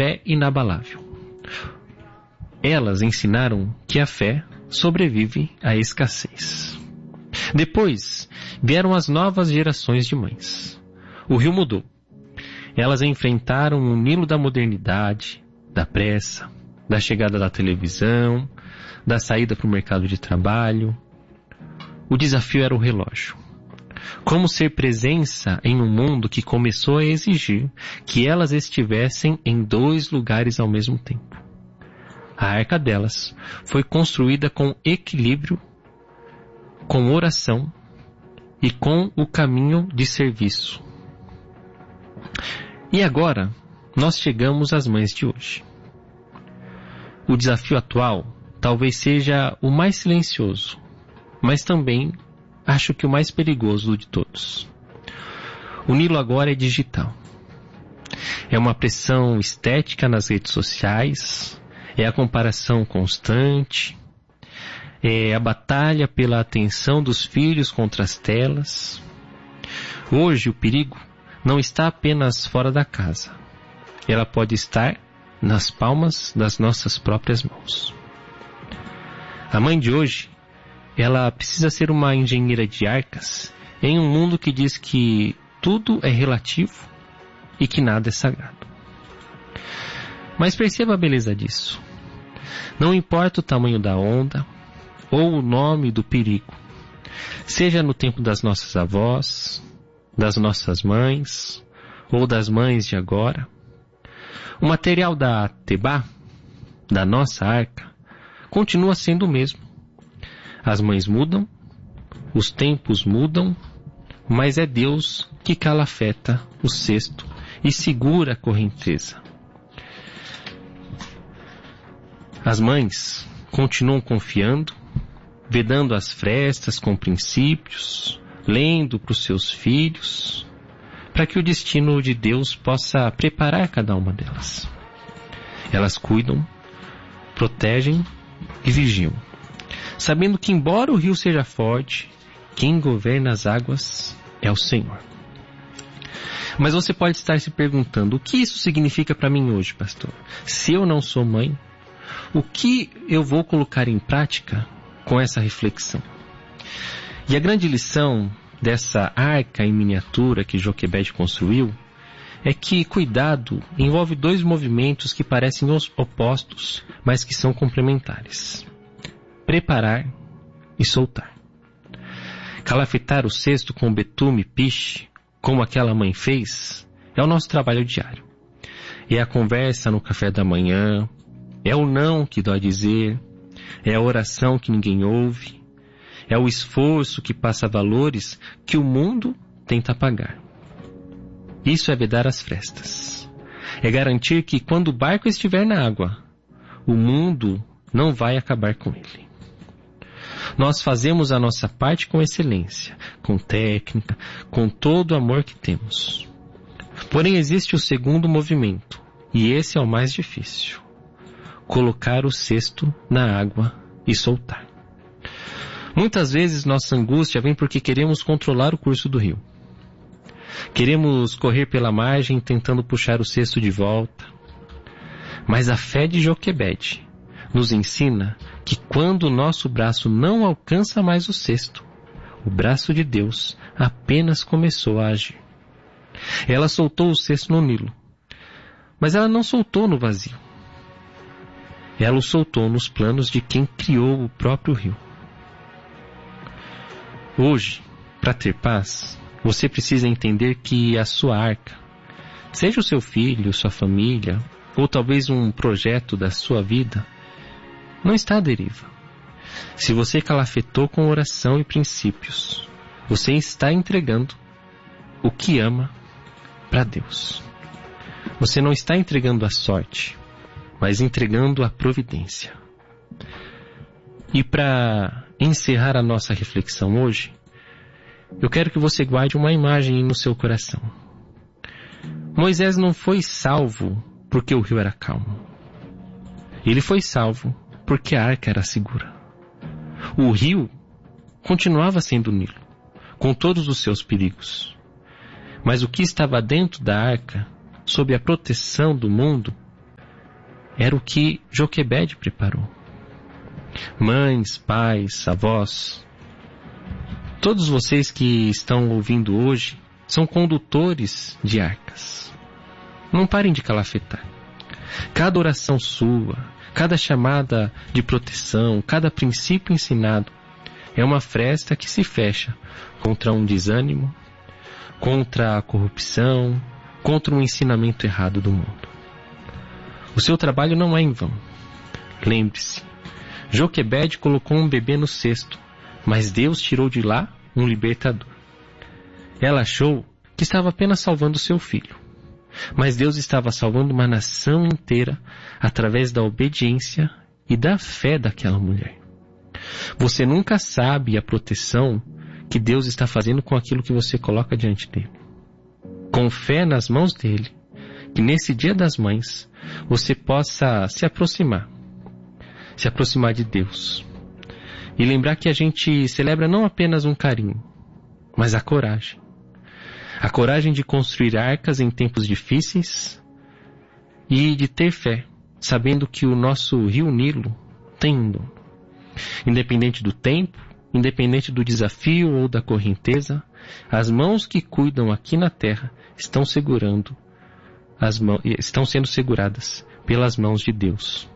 fé inabalável. Elas ensinaram que a fé sobrevive à escassez. Depois vieram as novas gerações de mães. O rio mudou. Elas enfrentaram o Nilo da modernidade, da pressa, da chegada da televisão, da saída para o mercado de trabalho. O desafio era o relógio. Como ser presença em um mundo que começou a exigir que elas estivessem em 2 lugares ao mesmo tempo. A arca delas foi construída com equilíbrio, com oração e com o caminho de serviço. E agora, nós chegamos às mães de hoje. O desafio atual talvez seja o mais silencioso, mas também acho que o mais perigoso de todos. O Nilo agora é digital. É uma pressão estética nas redes sociais, é a comparação constante, é a batalha pela atenção dos filhos contra as telas. Hoje o perigo não está apenas fora da casa. Ela pode estar nas palmas das nossas próprias mãos. A mãe de hoje, ela precisa ser uma engenheira de arcas em um mundo que diz que tudo é relativo e que nada é sagrado. Mas perceba a beleza disso. Não importa o tamanho da onda ou o nome do perigo, seja no tempo das nossas avós, das nossas mães ou das mães de agora, o material da Tebá, da nossa arca, continua sendo o mesmo. As mães mudam, os tempos mudam, mas é Deus que calafeta o cesto e segura a correnteza. As mães continuam confiando, vedando as frestas com princípios, lendo para os seus filhos, para que o destino de Deus possa preparar cada uma delas. Elas cuidam, protegem e vigiam, sabendo que embora o rio seja forte, quem governa as águas é o Senhor. Mas você pode estar se perguntando, o que isso significa para mim hoje, pastor? Se eu não sou mãe, o que eu vou colocar em prática com essa reflexão? E a grande lição dessa arca em miniatura que Joquebede construiu é que cuidado envolve 2 movimentos que parecem opostos, mas que são complementares: preparar e soltar. Calafetar o cesto com betume e piche, como aquela mãe fez, é o nosso trabalho diário. É a conversa no café da manhã, é o não que dói dizer, é a oração que ninguém ouve, é o esforço que passa valores que o mundo tenta apagar. Isso é vedar as frestas. É garantir que quando o barco estiver na água, o mundo não vai acabar com ele. Nós fazemos a nossa parte com excelência, com técnica, com todo o amor que temos. Porém, existe o segundo movimento, e esse é o mais difícil: colocar o cesto na água e soltar. Muitas vezes nossa angústia vem porque queremos controlar o curso do rio. Queremos correr pela margem tentando puxar o cesto de volta. Mas a fé de Joquebede nos ensina que quando o nosso braço não alcança mais o cesto, o braço de Deus apenas começou a agir. Ela soltou o cesto no Nilo, mas ela não soltou no vazio. Ela o soltou nos planos de quem criou o próprio rio. Hoje, para ter paz, você precisa entender que a sua arca, seja o seu filho, sua família, ou talvez um projeto da sua vida, não está à deriva. Se você calafetou com oração e princípios, você está entregando o que ama para Deus. Você não está entregando a sorte, mas entregando a providência. E para encerrar a nossa reflexão hoje, eu quero que você guarde uma imagem no seu coração. Moisés não foi salvo porque o rio era calmo. Ele foi salvo porque a arca era segura. O rio continuava sendo o Nilo, com todos os seus perigos. Mas o que estava dentro da arca, sob a proteção do mundo, era o que Joquebede preparou. Mães, pais, avós, todos vocês que estão ouvindo hoje são condutores de arcas. Não parem de calafetar. Cada oração sua, cada chamada de proteção, cada princípio ensinado é uma fresta que se fecha contra um desânimo, contra a corrupção, contra um ensinamento errado do mundo. O seu trabalho não é em vão. Lembre-se, Joquebede colocou um bebê no cesto, mas Deus tirou de lá um libertador. Ela achou que estava apenas salvando seu filho, mas Deus estava salvando uma nação inteira através da obediência e da fé daquela mulher. Você nunca sabe a proteção que Deus está fazendo com aquilo que você coloca diante dele. Com fé nas mãos dele, que nesse Dia das Mães você possa se aproximar de Deus. E lembrar que a gente celebra não apenas um carinho, mas a coragem. A coragem de construir arcas em tempos difíceis e de ter fé, sabendo que o nosso rio Nilo tem um dono. Independente do tempo, independente do desafio ou da correnteza, as mãos que cuidam aqui na terra estão sendo seguradas pelas mãos de Deus.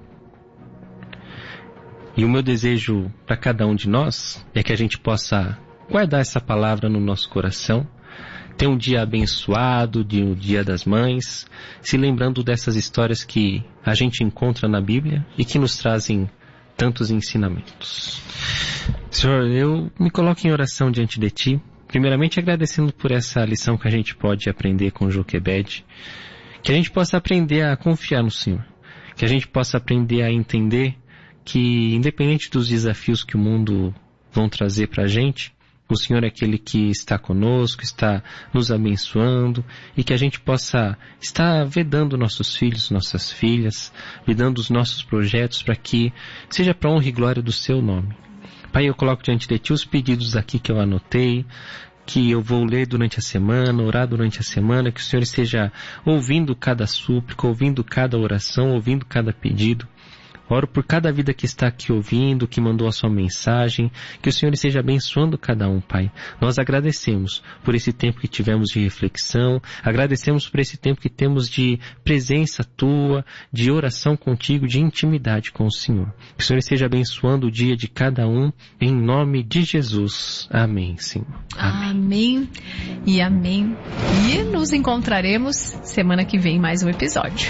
E o meu desejo para cada um de nós é que a gente possa guardar essa palavra no nosso coração, ter um dia abençoado, de um Dia das Mães, se lembrando dessas histórias que a gente encontra na Bíblia e que nos trazem tantos ensinamentos. Senhor, eu me coloco em oração diante de Ti, primeiramente agradecendo por essa lição que a gente pode aprender com Joquebede, que a gente possa aprender a confiar no Senhor, que a gente possa aprender a entender que, independente dos desafios que o mundo vão trazer para a gente, o Senhor é aquele que está conosco, está nos abençoando, e que a gente possa estar vedando nossos filhos, nossas filhas, vedando os nossos projetos para que seja para honra e glória do Seu nome. Pai, eu coloco diante de Ti os pedidos aqui que eu anotei, que eu vou ler durante a semana, orar durante a semana, que o Senhor esteja ouvindo cada súplica, ouvindo cada oração, ouvindo cada pedido. Oro por cada vida que está aqui ouvindo, que mandou a sua mensagem, que o Senhor esteja abençoando cada um, Pai. Nós agradecemos por esse tempo que tivemos de reflexão, agradecemos por esse tempo que temos de presença Tua, de oração contigo, de intimidade com o Senhor. Que o Senhor esteja abençoando o dia de cada um, em nome de Jesus. Amém, Senhor. Amém e amém. E nos encontraremos semana que vem em mais um episódio.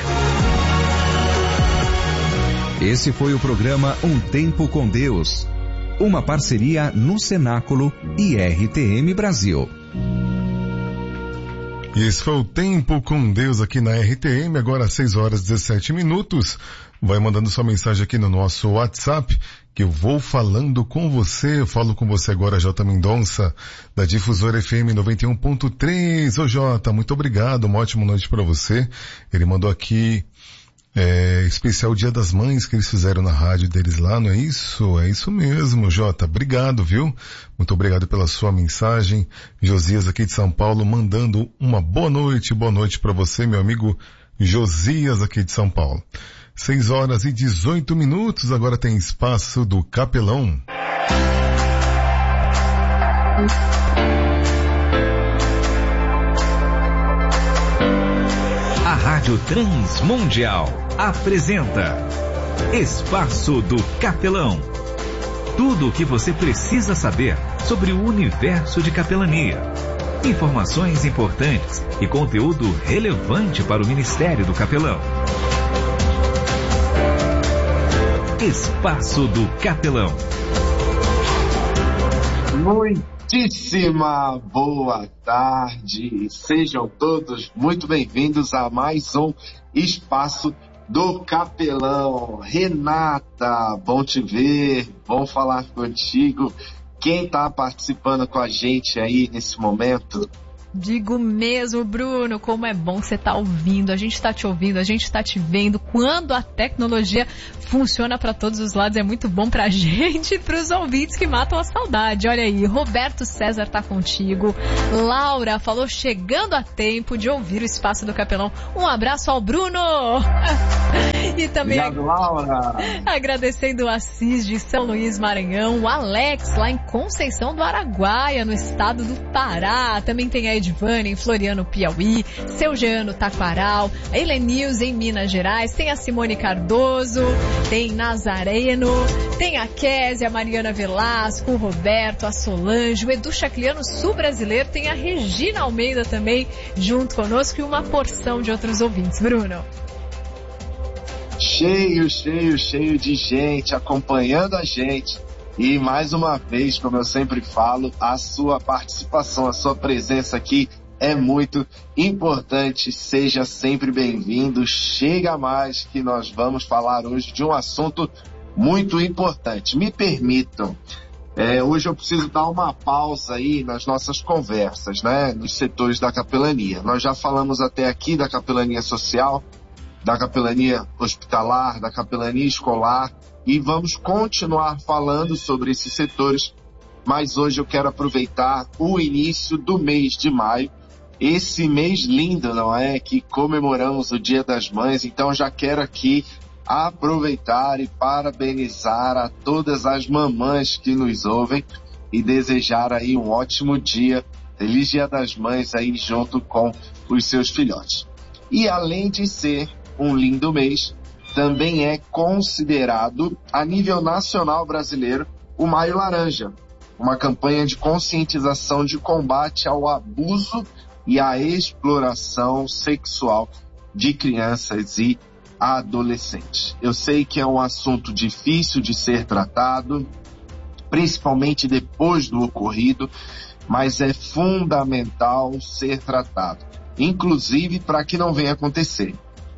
Esse foi o programa Um Tempo com Deus, uma parceria no Cenáculo e RTM Brasil. E esse foi o Tempo com Deus aqui na RTM, agora às 6h17. Vai mandando sua mensagem aqui no nosso WhatsApp, que eu vou falando com você. Eu falo com você agora, J. Mendonça, da Difusora FM 91.3. Ô Jota, muito obrigado, uma ótima noite para você. Ele mandou aqui... especial Dia das Mães que eles fizeram na rádio deles lá, não é isso? É isso mesmo, Jota. Obrigado, viu? Muito obrigado pela sua mensagem. Josias aqui de São Paulo mandando uma boa noite para você, meu amigo Josias aqui de São Paulo. 6h18, agora tem espaço do Capelão. A Rádio Transmundial apresenta Espaço do Capelão. Tudo o que você precisa saber sobre o universo de capelania. Informações importantes e conteúdo relevante para o Ministério do Capelão. Espaço do Capelão. Muitíssima boa tarde, sejam todos muito bem-vindos a mais um Espaço do Capelão. Renata, bom te ver, bom falar contigo. Quem está participando com a gente aí nesse momento? Digo mesmo, Bruno, como é bom você estar ouvindo. A gente está te ouvindo, a gente está te vendo. Quando a tecnologia funciona para todos os lados, é muito bom pra gente e pros ouvintes que matam a saudade. Olha aí, Roberto César tá contigo. Laura falou chegando a tempo de ouvir o Espaço do Capelão. Um abraço ao Bruno! E também Obrigado, Laura. agradecendo o Assis de São Luís, Maranhão, o Alex lá em Conceição do Araguaia, no estado do Pará. Também tem a Edvânia em Floriano, Piauí, seu Jean no Taquaral, a Helenilze em Minas Gerais, tem a Simone Cardoso, tem Nazareno, tem a Kézia, a Mariana Velasco, o Roberto, a Solange, o Edu Chacliano Sul Brasileiro, tem a Regina Almeida também junto conosco e uma porção de outros ouvintes. Bruno. Cheio de gente acompanhando a gente. E mais uma vez, como eu sempre falo, a sua participação, a sua presença aqui é muito importante. Seja sempre bem-vindo. Chega mais que nós vamos falar hoje de um assunto muito importante. Me permitam, hoje eu preciso dar uma pausa aí nas nossas conversas, né, nos setores da capelania. Nós já falamos até aqui da capelania social, da capelania hospitalar, da capelania escolar, e vamos continuar falando sobre esses setores, mas hoje eu quero aproveitar o início do mês de maio, esse mês lindo, não é? Que comemoramos o Dia das Mães, então já quero aqui aproveitar e parabenizar a todas as mamães que nos ouvem e desejar aí um ótimo dia, feliz Dia das Mães aí junto com os seus filhotes. E além de ser um lindo mês, também é considerado a nível nacional brasileiro o Maio Laranja, uma campanha de conscientização de combate ao abuso e à exploração sexual de crianças e adolescentes. Eu sei que é um assunto difícil de ser tratado, principalmente depois do ocorrido, mas é fundamental ser tratado, inclusive para que não venha acontecer.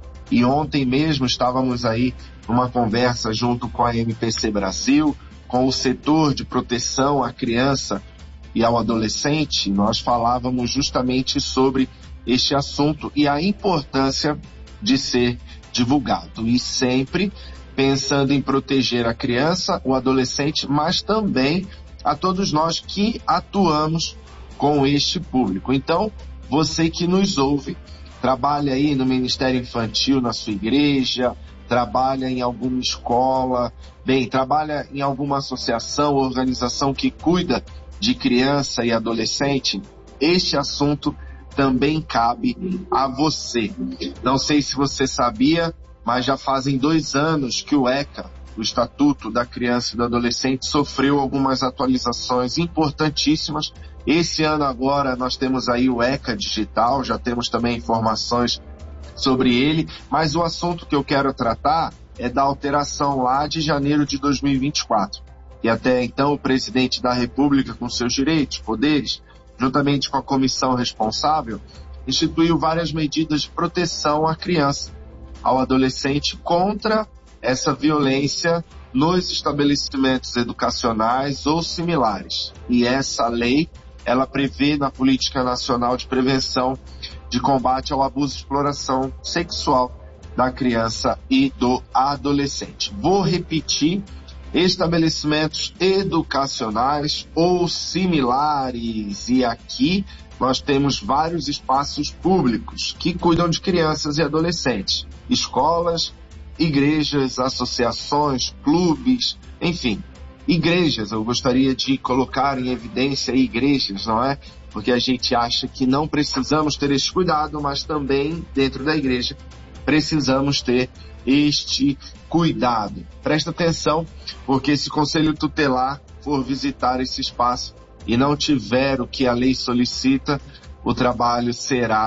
E ontem mesmo estávamos aí numa conversa junto com a MPC Brasil, com o setor de proteção à criança e ao adolescente. Nós falávamos justamente sobre este assunto e a importância de ser divulgado. E sempre pensando em proteger a criança, o adolescente, mas também a todos nós que atuamos com este público. Então, você que nos ouve, trabalha aí no Ministério Infantil, na sua igreja, trabalha em alguma escola, trabalha em alguma associação, organização que cuida de criança e adolescente, este assunto também cabe a você. Não sei se você sabia, mas já fazem 2 anos que o ECA, o Estatuto da Criança e do Adolescente, sofreu algumas atualizações importantíssimas. Esse ano agora nós temos aí o ECA Digital, já temos também informações sobre ele, mas o assunto que eu quero tratar é da alteração lá de janeiro de 2024. E até então o presidente da República, com seus direitos, poderes, juntamente com a comissão responsável, instituiu várias medidas de proteção à criança, ao adolescente, contra essa violência nos estabelecimentos educacionais ou similares. E essa lei, ela prevê na Política Nacional de Prevenção de Combate ao Abuso e Exploração Sexual da Criança e do Adolescente. Vou repetir: estabelecimentos educacionais ou similares. E aqui nós temos vários espaços públicos que cuidam de crianças e adolescentes. Escolas, igrejas, associações, clubes, enfim. Igrejas, eu gostaria de colocar em evidência igrejas, não é? Porque a gente acha que não precisamos ter esse cuidado, mas também dentro da igreja precisamos ter este cuidado. Presta atenção, porque se o Conselho Tutelar for visitar esse espaço e não tiver o que a lei solicita, o trabalho será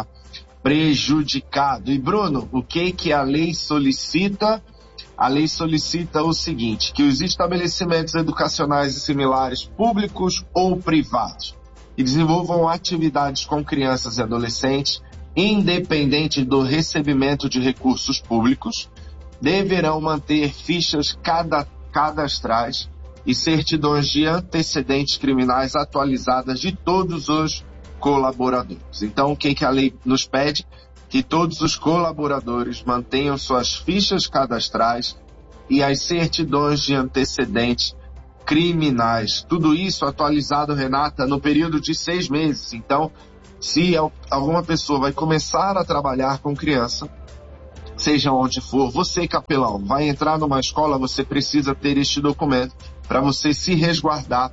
prejudicado. E Bruno, o que a lei solicita? A lei solicita o seguinte: que os estabelecimentos educacionais e similares, públicos ou privados, que desenvolvam atividades com crianças e adolescentes, independente do recebimento de recursos públicos, deverão manter fichas cadastrais e certidões de antecedentes criminais atualizadas de todos os colaboradores. Então, o que a lei nos pede? Que todos os colaboradores mantenham suas fichas cadastrais e as certidões de antecedentes criminais. Tudo isso atualizado, Renata, no período de 6 meses. Então, se alguma pessoa vai começar a trabalhar com criança, seja onde for. Você, capelão, vai entrar numa escola, você precisa ter este documento para você se resguardar,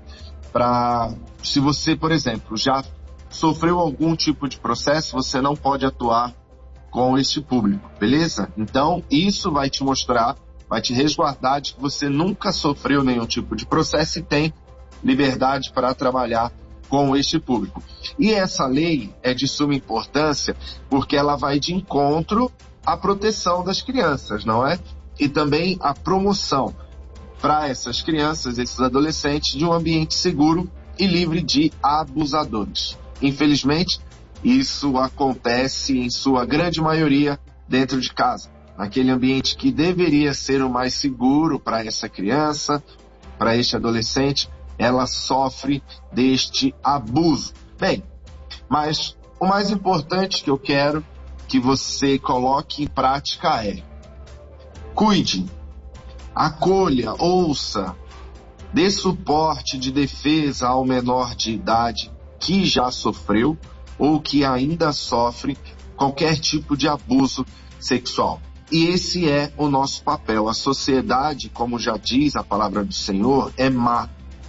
se você, por exemplo, já sofreu algum tipo de processo, você não pode atuar com este público, beleza? Então, isso vai te mostrar, vai te resguardar de que você nunca sofreu nenhum tipo de processo e tem liberdade para trabalhar com este público. E essa lei é de suma importância porque ela vai de encontro à proteção das crianças, não é? E também a promoção para essas crianças, esses adolescentes, de um ambiente seguro e livre de abusadores. Infelizmente, isso acontece em sua grande maioria dentro de casa, naquele ambiente que deveria ser o mais seguro para essa criança, para este adolescente, ela sofre deste abuso. Bem, mas o mais importante que eu quero que você coloque em prática é: cuide, acolha, ouça, dê suporte de defesa ao menor de idade que já sofreu ou que ainda sofre qualquer tipo de abuso sexual. E esse é o nosso papel. A sociedade, como já diz a palavra do Senhor, é má.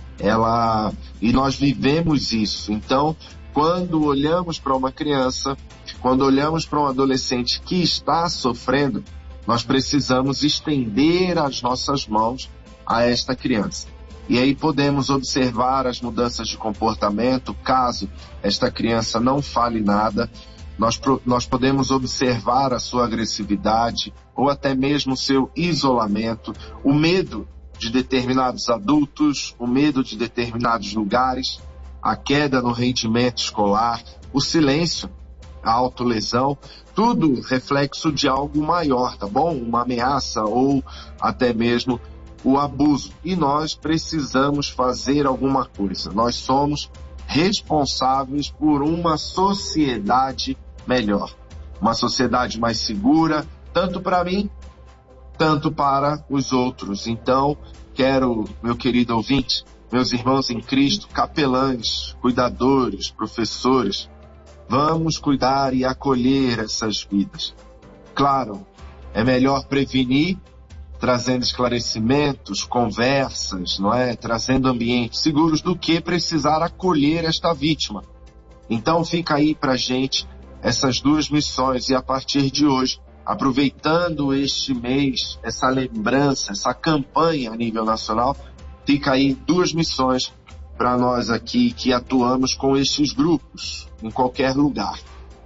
E nós vivemos isso. Então, quando olhamos para uma criança, quando olhamos para um adolescente que está sofrendo, nós precisamos estender as nossas mãos a esta criança. E aí podemos observar as mudanças de comportamento, caso esta criança não fale nada. Nós podemos observar a sua agressividade ou até mesmo o seu isolamento, o medo de determinados adultos, o medo de determinados lugares, a queda no rendimento escolar, o silêncio, a autolesão, tudo reflexo de algo maior, tá bom? Uma ameaça ou até mesmo o abuso. E nós precisamos fazer alguma coisa. Nós somos responsáveis por uma sociedade melhor, uma sociedade mais segura, tanto para mim, tanto para os outros. Então, quero, meu querido ouvinte, meus irmãos em Cristo, capelães, cuidadores, professores, vamos cuidar e acolher essas vidas. Claro, é melhor prevenir, trazendo esclarecimentos, conversas, não é? Trazendo ambientes seguros, do que precisar acolher esta vítima. Então fica aí pra gente essas duas missões, e a partir de hoje, aproveitando este mês, essa lembrança, essa campanha a nível nacional, fica aí duas missões para nós aqui que atuamos com estes grupos em qualquer lugar.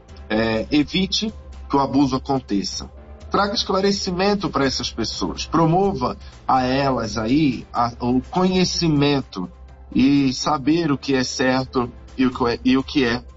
Evite que o abuso aconteça. Traga esclarecimento para essas pessoas. Promova a elas aí o conhecimento e saber o que é certo e o que é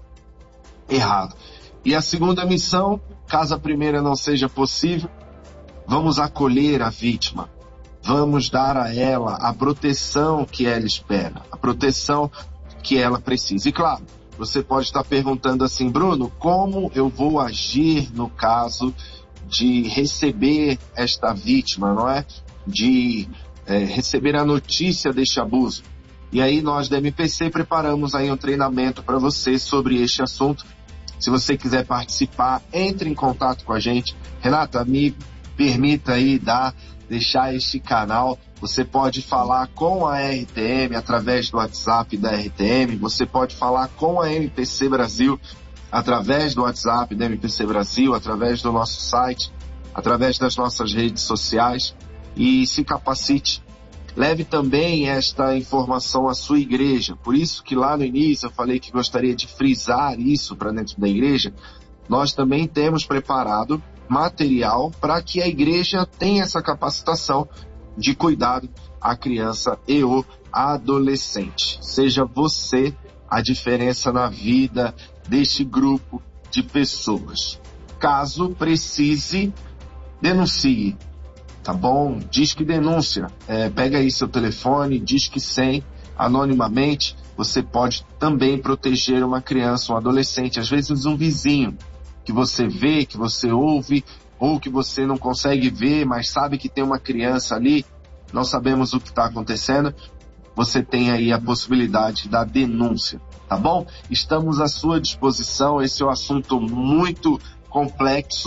errado. E a segunda missão, caso a primeira não seja possível, vamos acolher a vítima. Vamos dar a ela a proteção que ela espera, a proteção que ela precisa. E claro, você pode estar perguntando assim: Bruno, como eu vou agir no caso de receber esta vítima, não é? De receber a notícia deste abuso. E aí nós da MPC preparamos aí um treinamento para você sobre este assunto. Se você quiser participar, entre em contato com a gente. Renata, me permita aí deixar este canal. Você pode falar com a RTM através do WhatsApp da RTM. Você pode falar com a MPC Brasil através do WhatsApp da MPC Brasil, através do nosso site, através das nossas redes sociais. E se capacite. Leve também esta informação à sua igreja. Por isso que lá no início eu falei que gostaria de frisar isso para dentro da igreja. Nós também temos preparado material para que a igreja tenha essa capacitação de cuidado à criança e o adolescente. Seja você a diferença na vida deste grupo de pessoas. Caso precise, denuncie. Tá bom? Disque denúncia. Pega aí seu telefone, disque 100, anonimamente. Você pode também proteger uma criança, um adolescente, às vezes um vizinho, que você vê, que você ouve, ou que você não consegue ver, mas sabe que tem uma criança ali, não sabemos o que está acontecendo. Você tem aí a possibilidade da denúncia, tá bom? Estamos à sua disposição. Esse é um assunto muito complexo,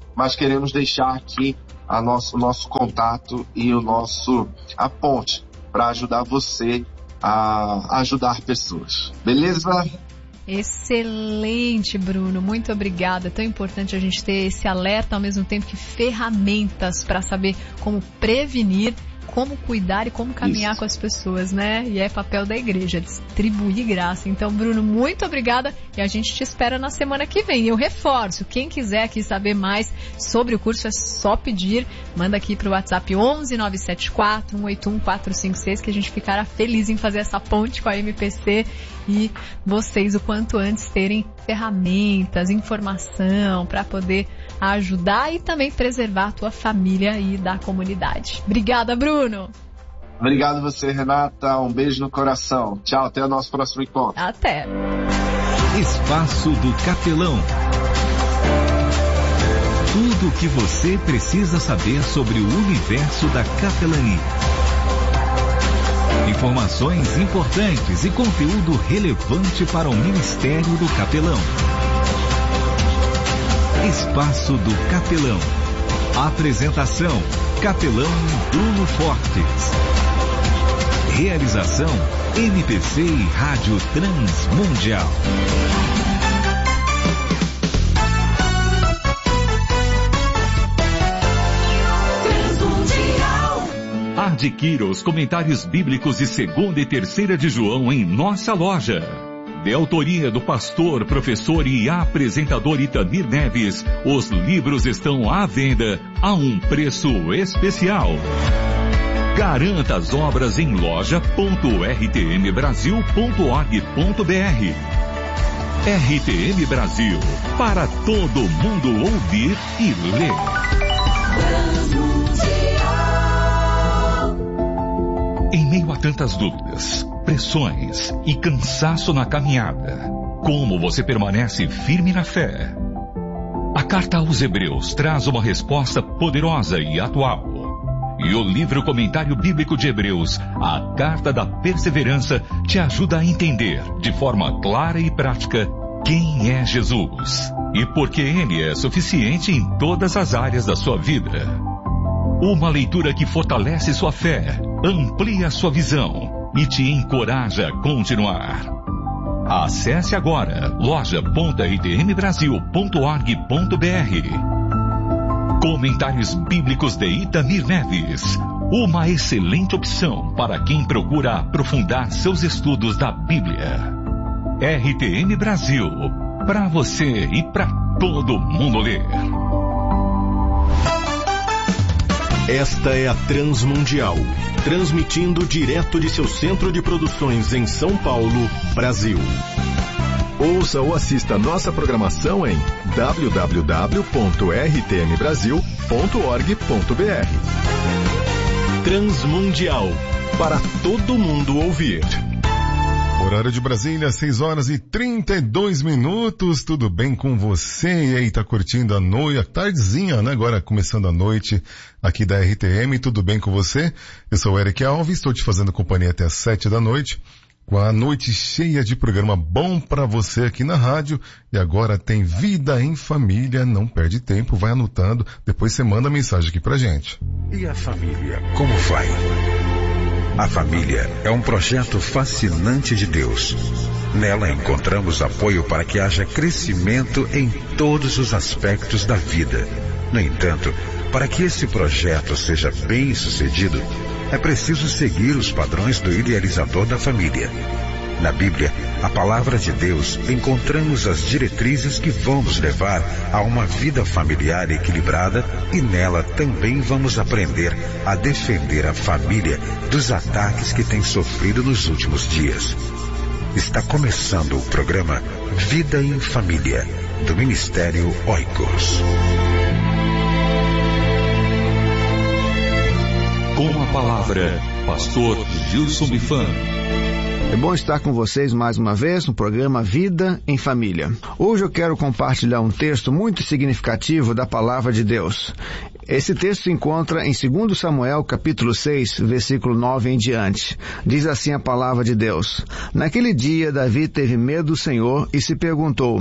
mas queremos deixar aqui o nosso contato e a ponte para ajudar você a ajudar pessoas. Beleza? Excelente, Bruno. Muito obrigada. É tão importante a gente ter esse alerta ao mesmo tempo que ferramentas para saber como prevenir, como cuidar e como caminhar com as pessoas, né? E é papel da igreja, distribuir graça. Então, Bruno, muito obrigada e a gente te espera na semana que vem. Eu reforço, quem quiser aqui saber mais sobre o curso é só pedir, manda aqui pro WhatsApp 11 974 181 456 que a gente ficará feliz em fazer essa ponte com a MPC e vocês o quanto antes terem ferramentas, informação para poder ajudar e também preservar a tua família e da comunidade. Obrigada, Bruno. Obrigado você, Renata. Um beijo no coração. Tchau, até o nosso próximo encontro. Até. Espaço do Capelão. Tudo o que você precisa saber sobre o universo da capelania. Informações importantes e conteúdo relevante para o Ministério do Capelão. Espaço do Capelão. Apresentação: Capelão Bruno Fortes. Realização: MPC e Rádio Transmundial. Adquira os comentários bíblicos de 2ª e 3ª de João em nossa loja. De autoria do pastor, professor e apresentador Itamir Neves, os livros estão à venda a um preço especial. Garanta as obras em loja.rtmbrasil.org.br. RTM Brasil, para todo mundo ouvir e ler. Em meio a tantas dúvidas, pressões e cansaço na caminhada, como você permanece firme na fé? A carta aos Hebreus traz uma resposta poderosa e atual. E o livro Comentário Bíblico de Hebreus, a Carta da Perseverança, te ajuda a entender, de forma clara e prática, quem é Jesus e por que Ele é suficiente em todas as áreas da sua vida. Uma leitura que fortalece sua fé, amplia sua visão e te encoraja a continuar. Acesse agora loja.rtmbrasil.org.br. Comentários Bíblicos de Itamir Neves. Uma excelente opção para quem procura aprofundar seus estudos da Bíblia. RTM Brasil. Para você e para todo mundo ler. Esta é a Transmundial, transmitindo direto de seu centro de produções em São Paulo, Brasil. Ouça ou assista nossa programação em www.rtmbrasil.org.br. Transmundial, para todo mundo ouvir. Horário de Brasília, 6 horas e 32 minutos, tudo bem com você? E aí, tá curtindo a noite, a tardezinha, né? Agora começando a noite aqui da RTM, tudo bem com você? Eu sou o Eric Alves, estou te fazendo companhia até às 7 da noite, com a noite cheia de programa bom pra você aqui na rádio. E agora tem Vida em Família, não perde tempo, vai anotando, depois você manda mensagem aqui pra gente. E a família, como vai? A família é um projeto fascinante de Deus. Nela encontramos apoio para que haja crescimento em todos os aspectos da vida. No entanto, para que esse projeto seja bem sucedido, é preciso seguir os padrões do idealizador da família. Na Bíblia, a palavra de Deus, encontramos as diretrizes que vão nos levar a uma vida familiar equilibrada e nela também vamos aprender a defender a família dos ataques que tem sofrido nos últimos dias. Está começando o programa Vida em Família, do Ministério Oikos. Com a palavra, Pastor Gilson Bifan. É bom estar com vocês mais uma vez no programa Vida em Família. Hoje eu quero compartilhar um texto muito significativo da Palavra de Deus. Esse texto se encontra em 2 Samuel, capítulo 6, versículo 9 em diante. Diz assim a Palavra de Deus: Naquele dia, Davi teve medo do Senhor e se perguntou: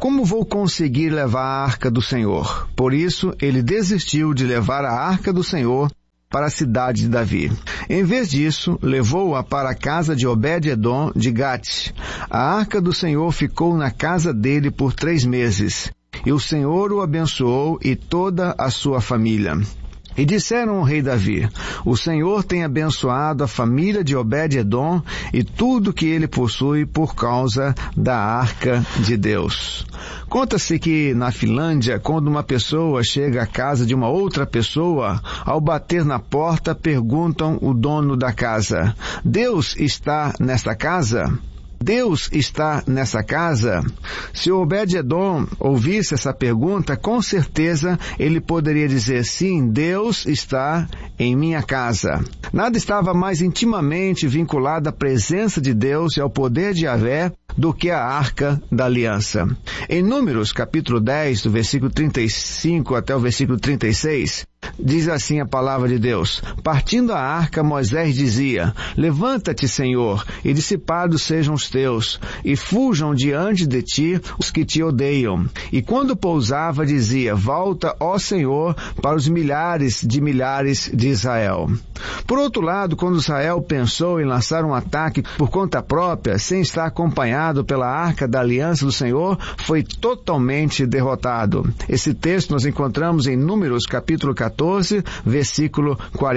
Como vou conseguir levar a arca do Senhor? Por isso, ele desistiu de levar a arca do Senhor para a cidade de Davi. Em vez disso, levou-a para a casa de Obed-edom de Gate. A arca do Senhor ficou na casa dele por 3 meses. E o Senhor o abençoou e toda a sua família. E disseram ao rei Davi: o Senhor tem abençoado a família de Obed-edom e tudo que ele possui por causa da arca de Deus. Conta-se que na Finlândia, quando uma pessoa chega à casa de uma outra pessoa, ao bater na porta, perguntam o dono da casa: Deus está nesta casa? Deus está nessa casa? Se Obed-edom ouvisse essa pergunta, com certeza ele poderia dizer: sim, Deus está em minha casa. Nada estava mais intimamente vinculado à presença de Deus e ao poder de Yahvé do que a Arca da Aliança. Em Números, capítulo 10, do versículo 35 até o versículo 36, diz assim a palavra de Deus: partindo a arca, Moisés dizia: levanta-te, Senhor, e dissipados sejam os teus, e fujam diante de ti os que te odeiam. E quando pousava, dizia: volta, ó Senhor, para os milhares de Israel. Por outro lado, quando Israel pensou em lançar um ataque por conta própria, sem estar acompanhado pela Arca da Aliança do Senhor, foi totalmente derrotado. Esse texto nós encontramos em Números, capítulo 14, versículo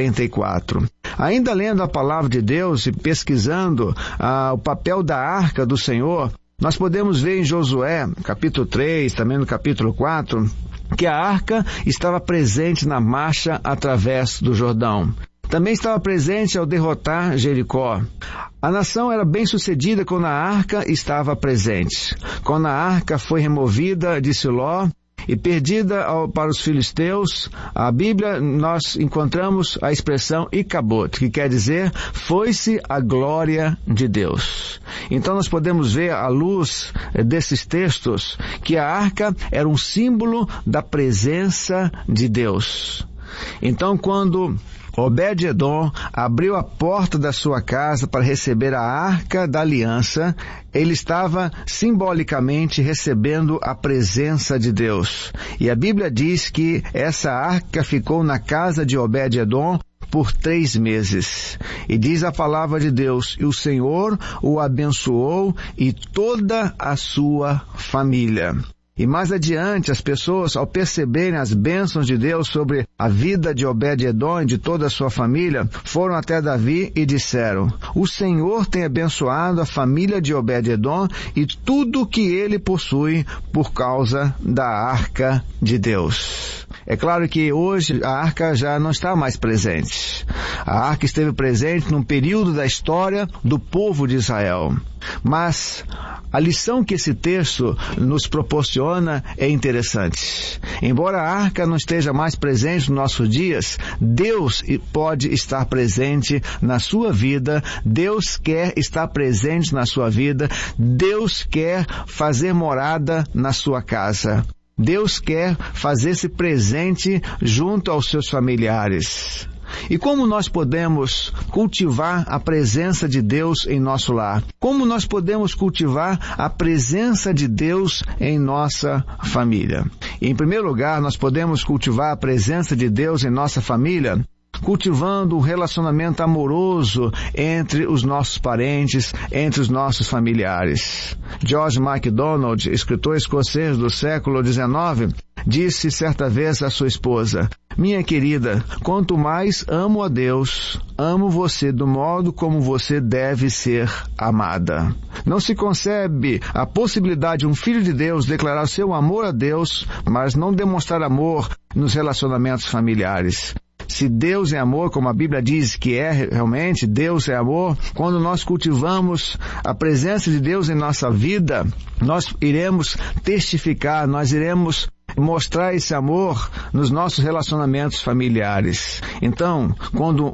44. Ainda lendo a palavra de Deus e pesquisando o papel da Arca do Senhor, nós podemos ver em Josué, capítulo 3, também no capítulo 4, que a arca estava presente na marcha através do Jordão. Também estava presente ao derrotar Jericó. A nação era bem sucedida quando a arca estava presente. Quando a arca foi removida de Siló e perdida para os filisteus, a Bíblia nós encontramos a expressão Icabod, que quer dizer foi-se a glória de Deus. Então nós podemos ver à luz desses textos que a arca era um símbolo da presença de Deus. Então quando Obed-edom abriu a porta da sua casa para receber a Arca da Aliança, ele estava simbolicamente recebendo a presença de Deus. E a Bíblia diz que essa arca ficou na casa de Obed-edom por 3 meses. E diz a palavra de Deus: e o Senhor o abençoou e toda a sua família. E mais adiante, as pessoas, ao perceberem as bênçãos de Deus sobre a vida de Obed-edom e de toda a sua família, foram até Davi e disseram: o Senhor tem abençoado a família de Obed-edom e tudo o que ele possui por causa da Arca de Deus. É claro que hoje a arca já não está mais presente. A arca esteve presente num período da história do povo de Israel. Mas a lição que esse texto nos proporciona é interessante. Embora a arca não esteja mais presente nos nossos dias, Deus pode estar presente na sua vida, Deus quer estar presente na sua vida, Deus quer fazer morada na sua casa. Deus quer fazer-se presente junto aos seus familiares. E como nós podemos cultivar a presença de Deus em nosso lar? Como nós podemos cultivar a presença de Deus em nossa família? E, em primeiro lugar, nós podemos cultivar a presença de Deus em nossa família cultivando um relacionamento amoroso entre os nossos parentes, entre os nossos familiares. George MacDonald, escritor escocês do século XIX, disse certa vez à sua esposa: minha querida, quanto mais amo a Deus, amo você do modo como você deve ser amada. Não se concebe a possibilidade de um filho de Deus declarar seu amor a Deus, mas não demonstrar amor nos relacionamentos familiares. Se Deus é amor, como a Bíblia diz que é realmente, Deus é amor, quando nós cultivamos a presença de Deus em nossa vida, nós iremos testificar, nós iremos mostrar esse amor nos nossos relacionamentos familiares. Então, quando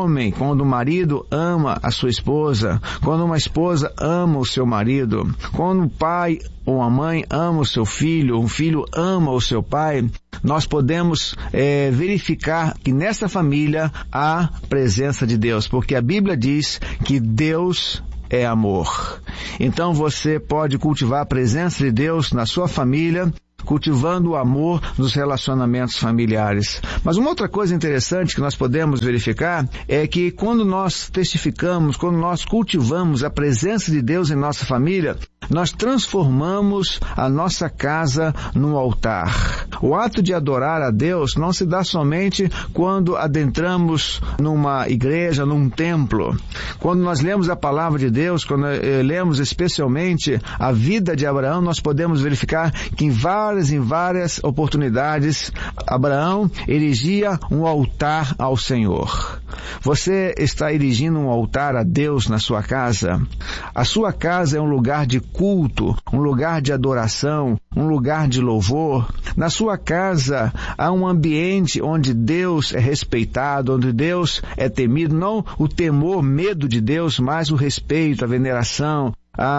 um marido ama a sua esposa, quando uma esposa ama o seu marido, quando um pai ou uma mãe ama o seu filho, um filho ama o seu pai, nós podemos verificar que nessa família há presença de Deus, porque a Bíblia diz que Deus é amor. Então você pode cultivar a presença de Deus na sua família, cultivando o amor nos relacionamentos familiares. Mas uma outra coisa interessante que nós podemos verificar é que quando nós testificamos, quando nós cultivamos a presença de Deus em nossa família, nós transformamos a nossa casa num altar. O ato de adorar a Deus não se dá somente quando adentramos numa igreja, num templo. Quando nós lemos a palavra de Deus, quando lemos especialmente a vida de Abraão, nós podemos verificar que em várias oportunidades, Abraão erigia um altar ao Senhor. Você está erigindo um altar a Deus na sua casa? A sua casa é um lugar de culto, um lugar de adoração, um lugar de louvor. Na sua casa há um ambiente onde Deus é respeitado, onde Deus é temido, não o temor, medo de Deus, mas o respeito, a veneração,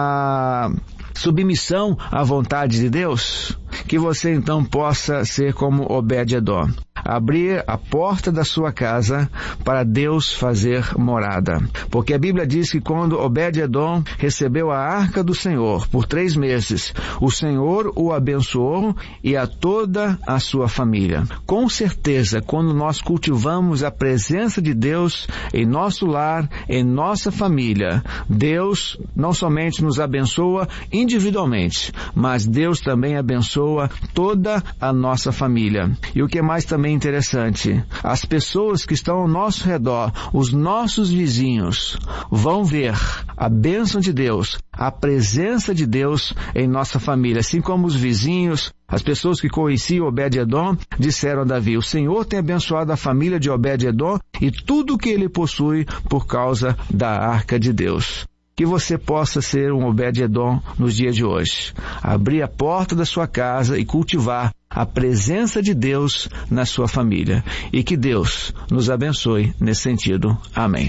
a submissão à vontade de Deus. Que você então possa ser como Obed-edom, abrir a porta da sua casa para Deus fazer morada. Porque a Bíblia diz que quando Obed-edom recebeu a arca do Senhor por 3 meses, o Senhor o abençoou e a toda a sua família. Com certeza, quando nós cultivamos a presença de Deus em nosso lar, em nossa família, Deus não somente nos abençoa individualmente, mas Deus também abençoa toda a nossa família. E o que é mais também interessante, as pessoas que estão ao nosso redor, os nossos vizinhos, vão ver a bênção de Deus, a presença de Deus em nossa família. Assim como os vizinhos, as pessoas que conheciam Obed-edom, disseram a Davi: o Senhor tem abençoado a família de Obed-edom e tudo o que ele possui por causa da arca de Deus. Que você possa ser um Obed-edom nos dias de hoje. Abrir a porta da sua casa e cultivar a presença de Deus na sua família. E que Deus nos abençoe nesse sentido. Amém.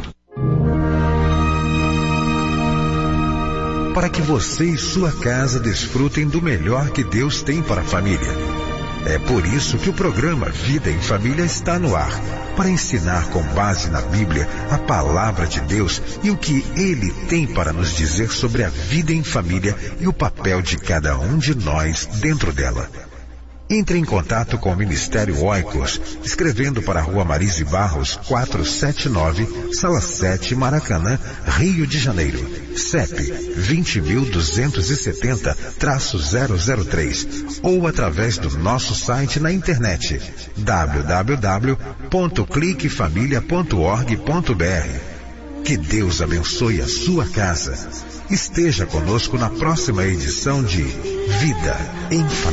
Para que você e sua casa desfrutem do melhor que Deus tem para a família. É por isso que o programa Vida em Família está no ar, para ensinar com base na Bíblia a palavra de Deus e o que Ele tem para nos dizer sobre a vida em família e o papel de cada um de nós dentro dela. Entre em contato com o Ministério Oikos, escrevendo para a Rua Marise Barros, 479, Sala 7, Maracanã, Rio de Janeiro. CEP 20.270-003 ou através do nosso site na internet www.cliquefamilia.org.br. Que Deus abençoe a sua casa. Esteja conosco na próxima edição de Vida em Família.